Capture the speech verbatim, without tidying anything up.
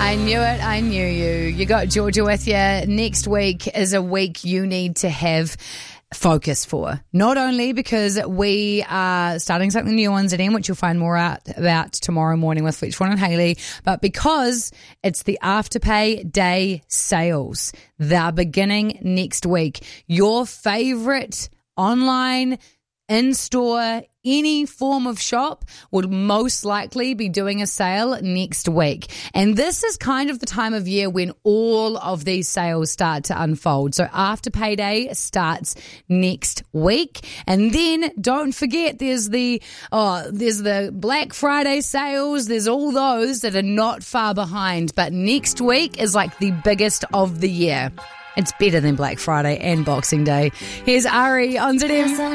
I knew it. I knew you. You got Georgia with you. Next week is a week you need to have focus for. Not only because we are starting something new on Z M, which you'll find more out about tomorrow morning with Fletchforn and Haley, but because it's the Afterpay Day sales. They're beginning next week. Your favorite online, in-store, any form of shop would most likely be doing a sale next week. And this is kind of the time of year when all of these sales start to unfold. So after payday starts next week. And then don't forget there's the oh, there's the Black Friday sales. There's all those that are not far behind. But next week is like the biggest of the year. It's better than Black Friday and Boxing Day. Here's Ari on Z M.